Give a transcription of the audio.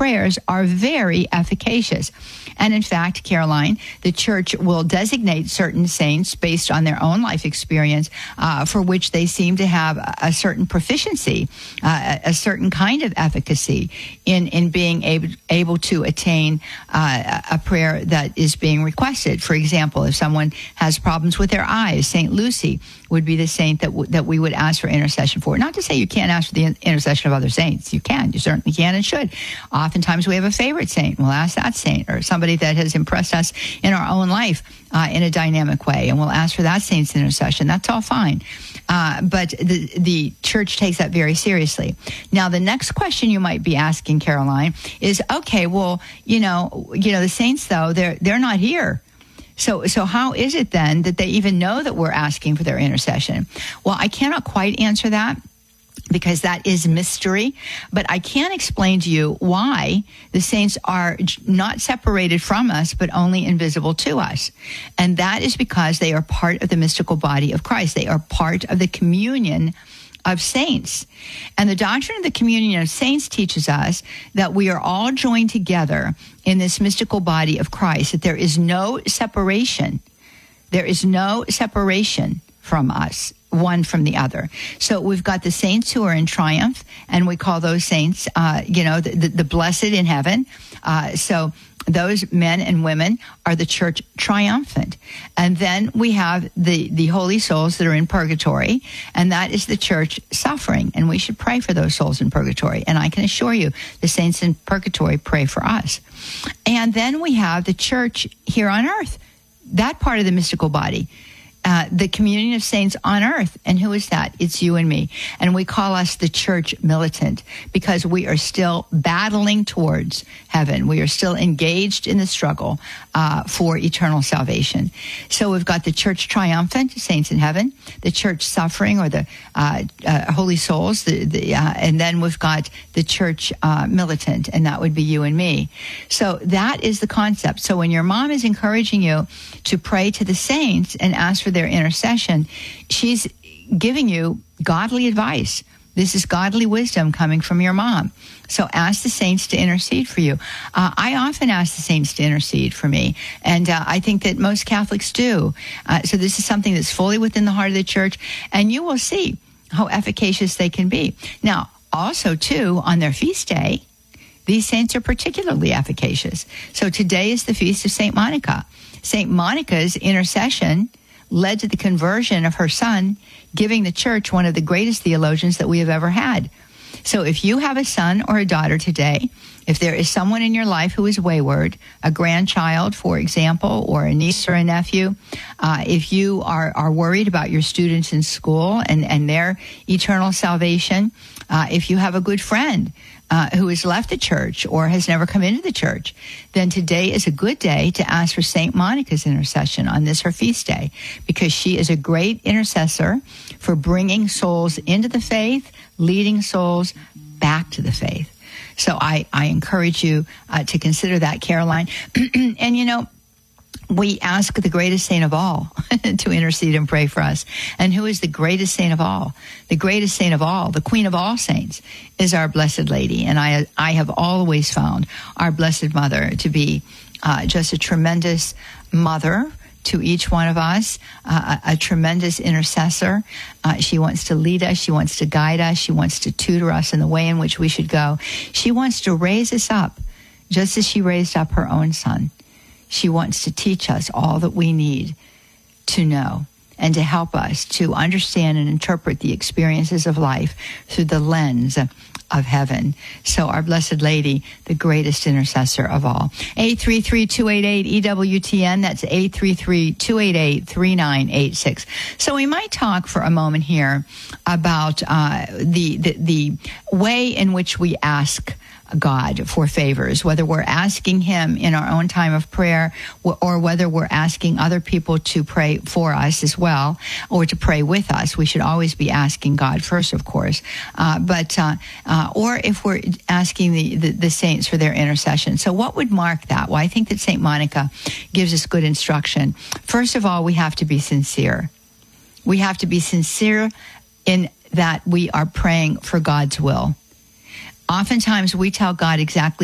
prayers are very efficacious. And in fact, Caroline, the church will designate certain saints based on their own life experience for which they seem to have a certain proficiency, a certain kind of efficacy in being able to attain a prayer that is being requested. For example, if someone has problems with their eyes, St. Lucy would be the saint that we would ask for intercession for. Not to say you can't ask for the intercession of other saints. You can. You certainly can and should. Oftentimes we have a favorite saint. We'll ask that saint, or somebody that has impressed us in our own life in a dynamic way, and we'll ask for that saint's intercession. That's all fine. But the church takes that very seriously. Now, the next question you might be asking, Caroline, is, okay, well, the saints, though, they're not here. So how is it then that they even know that we're asking for their intercession? Well, I cannot quite answer that, because that is mystery. But I can explain to you why the saints are not separated from us, but only invisible to us. And that is because they are part of the mystical body of Christ. They are part of the communion of saints. And the doctrine of the communion of saints teaches us that we are all joined together in this mystical body of Christ, that there is no separation. There is no separation from us, one from the other. So we've got the saints who are in triumph, and we call those saints, the blessed in heaven. So those men and women are the church triumphant. And then we have the holy souls that are in purgatory, and that is the church suffering. And we should pray for those souls in purgatory. And I can assure you, the saints in purgatory pray for us. And then we have the church here on earth, that part of the mystical body. The communion of saints on earth. And who is that? It's you and me. And we call us the church militant, because we are still battling towards heaven. We are still engaged in the struggle for eternal salvation. So we've got the church triumphant, saints in heaven, the church suffering, or the holy souls, and then we've got the church militant, and that would be you and me. So that is the concept. So when your mom is encouraging you to pray to the saints and ask for their intercession, she's giving you godly advice. This is godly wisdom coming from your mom. So ask the saints to intercede for you. I often ask the saints to intercede for me, and I think that most Catholics do. So this is something that's fully within the heart of the church, and you will see how efficacious they can be. Now, also, too, on their feast day, these saints are particularly efficacious. So today is the feast of St. Monica. St. Monica's intercession led to the conversion of her son, giving the church one of the greatest theologians that we have ever had. So if you have a son or a daughter today, if there is someone in your life who is wayward, a grandchild, for example, or a niece or a nephew, if you are worried about your students in school and their eternal salvation, if you have a good friend who has left the church or has never come into the church, then today is a good day to ask for St. Monica's intercession on this, her feast day, because she is a great intercessor for bringing souls into the faith, leading souls back to the faith. So I encourage you to consider that, Caroline. And, we ask the greatest saint of all to intercede and pray for us. And who is the greatest saint of all? The greatest saint of all, the queen of all saints, is our Blessed Lady. And I have always found our Blessed Mother to be just a tremendous mother to each one of us, a tremendous intercessor. She wants to lead us. She wants to guide us. She wants to tutor us in the way in which we should go. She wants to raise us up, just as she raised up her own son. She wants to teach us all that we need to know and to help us to understand and interpret the experiences of life through the lens of heaven. So our Blessed Lady, the greatest intercessor of all. 833-288-EWTN. That's 833-288-3986. So we might talk for a moment here about the way in which we ask God for favors, whether we're asking him in our own time of prayer or whether we're asking other people to pray for us as well or to pray with us. We should always be asking God first, of course, or if we're asking the saints for their intercession. So what would mark that? Well, I think that St. Monica gives us good instruction. First of all, we have to be sincere. We have to be sincere in that we are praying for God's will. Oftentimes we tell God exactly